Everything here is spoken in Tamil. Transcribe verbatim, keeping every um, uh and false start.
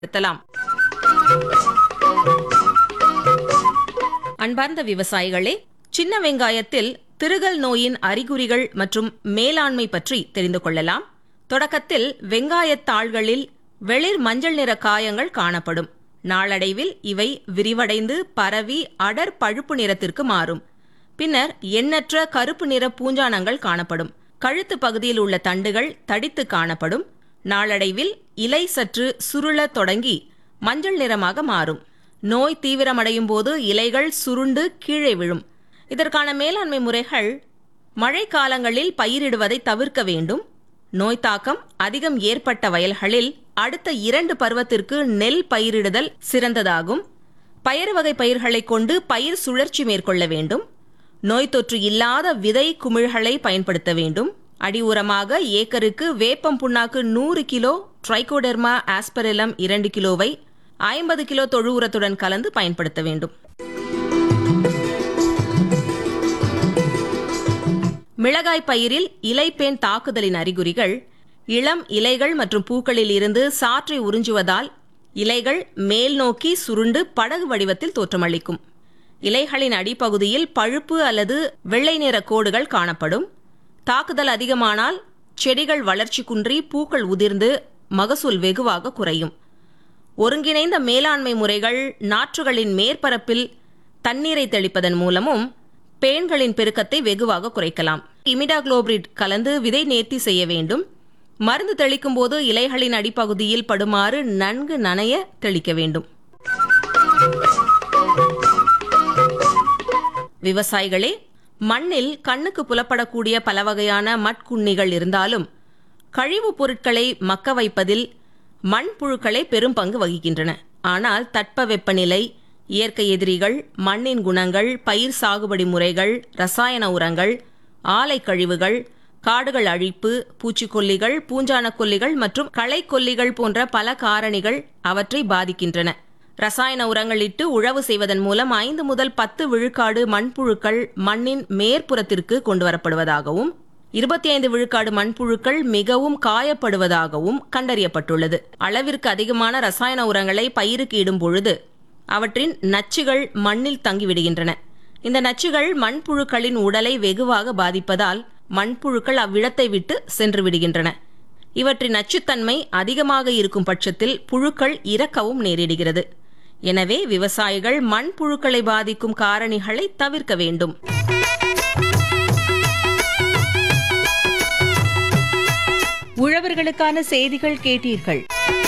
பயன்படுத்தலாம். அன்பார்ந்த விவசாயிகளே, சின்ன வெங்காயத்தில் திருகல் நோயின் அறிகுறிகள் மற்றும் மேலாண்மை பற்றி தெரிந்து கொள்ளலாம். தொடக்கத்தில் வெங்காயத்தாள்களில் வெளிர் மஞ்சள் நிற காயங்கள் காணப்படும். நாளடைவில் இவை விரிவடைந்து பரவி அடர் பழுப்பு நிறத்திற்கு மாறும். பின்னர் எண்ணற்ற கருப்பு நிற பூஞ்சானங்கள் காணப்படும். கழுத்து பகுதியில் உள்ள தண்டுகள் தடித்து காணப்படும். நாளடைவில் இலை சற்று சுருளத் தொடங்கி மஞ்சள் நிறமாக மாறும். நோய் தீவிரமடையும் போது இலைகள் சுருண்டு கீழே விழும். இதற்கான மேலாண்மை முறைகள்: மழை காலங்களில் பயிரிடுவதை தவிர்க்க வேண்டும். நோய் தாக்கம் அதிகம் ஏற்பட்ட வயல்களில் அடுத்த இரண்டு பருவத்திற்கு நெல் பயிரிடுதல் சிறந்ததாகும். பயறு வகை பயிர்களை கொண்டு பயிர் சுழற்சி மேற்கொள்ள வேண்டும். நோய் தொற்று இல்லாத விதை குமிழ்களை பயன்படுத்த வேண்டும். அடி உரமாக ஏக்கருக்கு வேப்பம் புண்ணாக்கு நூறு கிலோ, ட்ரைகோடெர்மா ஆஸ்பரெலம் இரண்டு கிலோவை ஐம்பது கிலோ தொழு உரத்துடன் கலந்து பயன்படுத்த வேண்டும். மிளகாய் பயிரில் இலைப்பேன் தாக்குதலின் அறிகுறிகள்: இளம் இலைகள் மற்றும் பூக்களில் இருந்து சாற்றை உறிஞ்சுவதால் இலைகள் மேல் நோக்கி சுருண்டு படகு வடிவத்தில் தோற்றமளிக்கும். இலைகளின் அடிப்பகுதியில் பழுப்பு அல்லது வெள்ளை நிற கோடுகள் காணப்படும். தாக்குதல் அதிகமானால் செடிகள் வளர்ச்சி குன்றி பூக்கள் உதிர்ந்து மகசூல் வெகுவாக குறையும். ஒருங்கிணைந்த மேலாண்மை முறைகள்: நாற்றுகளின் மேற்பரப்பில் தண்ணீரை தெளிப்பதன் மூலமும் பேன்களின் பெருக்கத்தை வெகுவாக குறைக்கலாம். இமிடாகுளோபிரிட் கலந்து விதை நேர்த்தி செய்ய வேண்டும். மருந்து தெளிக்கும் போது இலைகளின் அடிப்பகுதியில் படுமாறு நன்கு நனைய தெளிக்க வேண்டும். விவசாயிகளே, மண்ணில் கண்ணுக்கு புலப்படக்கூடிய பல வகையான மட்குண்ணிகள் இருந்தாலும் கழிவுப் பொருட்களை மக்க வைப்பதில் மண்புழுக்களே பெரும் பங்கு வகிக்கின்றன. ஆனால் தட்பவெப்பநிலை, இயற்கை எதிரிகள், மண்ணின் குணங்கள், பயிர் சாகுபடி முறைகள், ரசாயன உரங்கள், ஆலை கழிவுகள், காடுகள் அழிப்பு, பூச்சிக்கொல்லிகள், பூஞ்சான கொல்லிகள் மற்றும் களைக்கொல்லிகள் போன்ற பல காரணிகள் அவற்றை பாதிக்கின்றன. ரசாயன உரங்கள் இட்டு உழவு செய்வதன் மூலம் ஐந்து முதல் பத்து விழுக்காடு மண்புழுக்கள் மண்ணின் மேற்புறத்திற்கு கொண்டுவரப்படுவதாகவும் இருபத்தி ஐந்து விழுக்காடு மண்புழுக்கள் மிகவும் காயப்படுவதாகவும் கண்டறியப்பட்டுள்ளது. அளவிற்கு அதிகமான ரசாயன உரங்களை பயிருக்கு இடும் பொழுது அவற்றின் நச்சுகள் மண்ணில் தங்கிவிடுகின்றன. இந்த நச்சுகள் மண்புழுக்களின் உடலை வெகுவாக பாதிப்பதால் மண்புழுக்கள் அவ்விடத்தை விட்டு சென்று விடுகின்றன. இவற்றின் நச்சுத்தன்மை அதிகமாக இருக்கும் பட்சத்தில் புழுக்கள் இறக்கவும் நேரிடுகிறது. எனவே விவசாயிகள் மண்புழுக்களை பாதிக்கும் காரணிகளை தவிர்க்க வேண்டும். உழவர்களுக்கான செய்திகள் கேட்டீர்கள்.